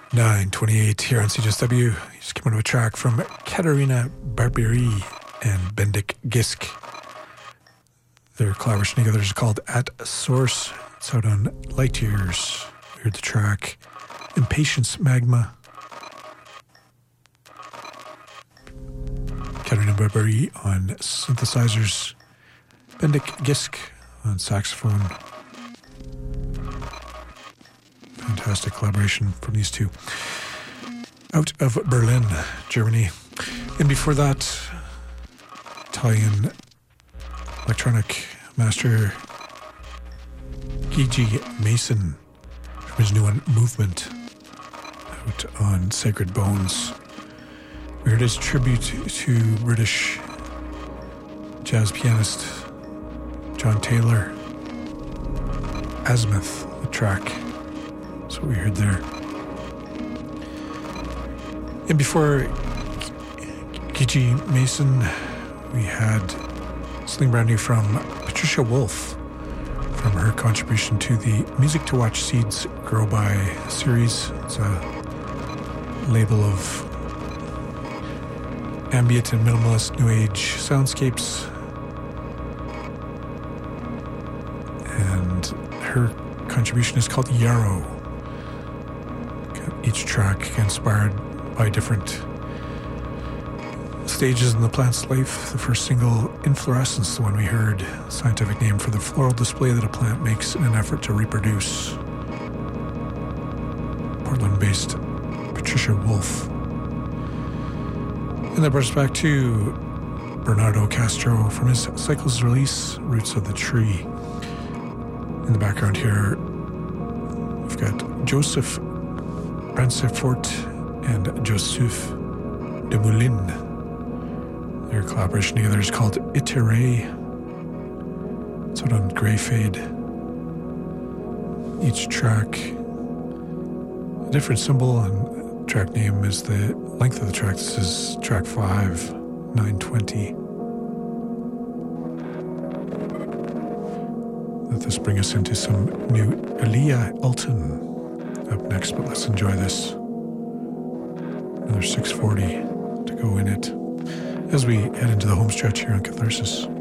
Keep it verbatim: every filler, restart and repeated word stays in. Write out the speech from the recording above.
nine twenty-eight here on C J S W. You just came out of a track from Katerina Barbieri and Bendik Gisk. Their collaboration together is called At Source. It's out on Light Years. We heard the track Impatience Magma. Katerina Barbieri on synthesizers. Bendik Gisk on saxophone. Fantastic collaboration from these two. Out of Berlin, Germany. And before that, Italian electronic master Gigi Mason from his new one, Movement, out on Sacred Bones. We heard his tribute to British jazz pianist John Taylor. Azimuth, the track. That's what we heard there. And before Gigi Mason, we had something brand new from Patricia Wolf from her contribution to the Music to Watch Seeds Grow By series. It's a label of ambient and minimalist new age soundscapes. And her contribution is called Yarrow. Each track inspired by different stages in the plant's life. The first single, Inflorescence, the one we heard, scientific name for the floral display that a plant makes in an effort to reproduce. Portland-based Patricia Wolf. And that brings us back to Bernardo Castro from his Cycles release, Roots of the Tree. In the background here, we've got Joseph Brancefort and Joseph de Moulin. Their collaboration together is called Iteré. It's out on Grey Fade. Each track, a different symbol, and track name is the length of the track. This is track five, nine twenty. Let this bring us into some new Aaliyah Alton up next, but let's enjoy this. Another six forty to go in it as we head into the home stretch here on Catharsis.